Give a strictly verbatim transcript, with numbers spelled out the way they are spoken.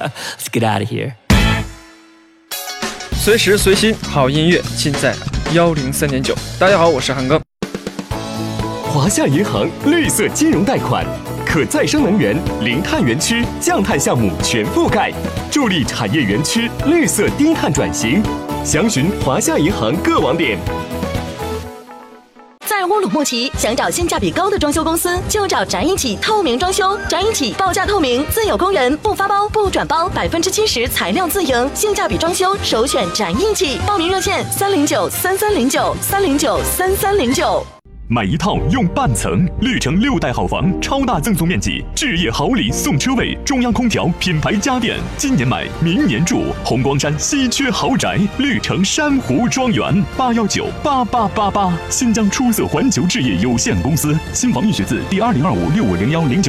Let's get out of here. 随时随心好音乐尽在幺零三点九。大家好，我是韩庚。 华夏银行绿色金融贷款，可再生能源、零碳园区、降碳项目全覆盖，助力产业园区绿色低碳转型。详询华夏银行各网点。 在乌鲁木齐，想找性价比高的装修公司，就找展一起透明装修。展一起报价透明，自有工人，不发包不转包，百分之七十材料自营，性价比装修首选展一起。报名热线：三零九三三零九三零九三三零九。 买一套用半层，绿城六代好房，超大赠送面积，置业好礼送车位，中央空调，品牌家电，今年买，明年住。红光山稀缺豪宅，绿城珊瑚庄园，八幺九八八八八。新疆出色环球置业有限公司，新房预选字第二零二五六五零幺零九。